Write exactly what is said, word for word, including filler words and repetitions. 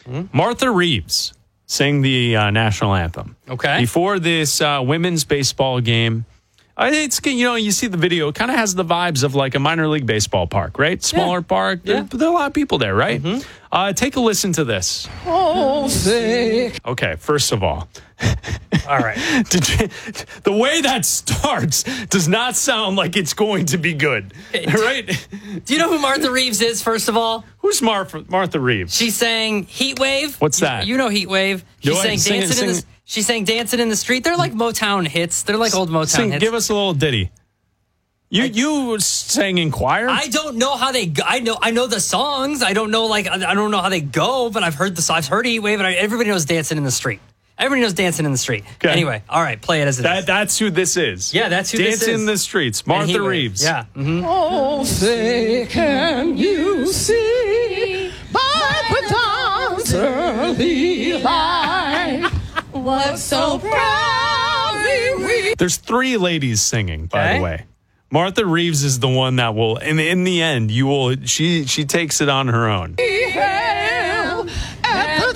Mm-hmm. Martha Reeves sang the uh, national anthem. Okay. Before this uh, women's baseball game. Uh, it's, you know, you see the video, it kind of has the vibes of like a minor league baseball park, right? Smaller yeah. park. Yeah. There, there are a lot of people there, right? Mm-hmm. Uh, take a listen to this. Oh, sick. Okay, first of all. All right. Did you, the way that starts does not sound like it's going to be good, right? Do you know who Martha Reeves is, first of all? Who's Martha, Martha Reeves? She sang Heat Wave. What's You- that? You, know Heat Wave. She Do I? sang Sing it, Dancing in sing the She sang Dancing in the Street. They're like Motown hits. They're like old Motown Sing, hits. give us a little ditty. You you sang in choir? I don't know how they go. I know I know the songs. I don't know like I I don't know how they go, but I've heard the I've heard Heat Wave, and I, everybody knows Dancing in the Street. Everybody knows Dancing in the Street. Okay. Anyway, all right, play it as it that, is. That's who this is. Yeah, that's who this Dancing is. in the Streets, And Heat Martha Wave. Reeves. Yeah. Mm-hmm. Oh, say can you see by the dawn's early light what so proudly we There's three ladies singing, by Okay. the way. Martha Reeves is the one that will, and in the end, you will. She she takes it on her own. hail at the